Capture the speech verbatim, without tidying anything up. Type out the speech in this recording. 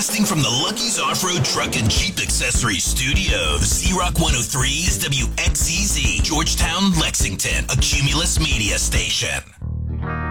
Broadcasting from the Lucky's Off-Road Truck and Jeep Accessories Studios. Z-Rock one oh three is W X Z Z, Georgetown, Lexington, a Cumulus media station.